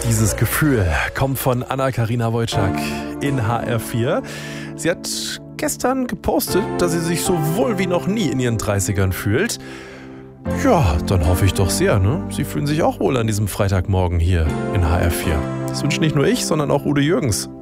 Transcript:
Dieses Gefühl kommt von Anna-Karina Wojcik in HR4. Sie hat gestern gepostet, dass sie sich so wohl wie noch nie in ihren 30ern fühlt. Ja, dann hoffe ich doch sehr, ne? Sie fühlen sich auch wohl an diesem Freitagmorgen hier in HR4. Das wünscht nicht nur ich, sondern auch Udo Jürgens.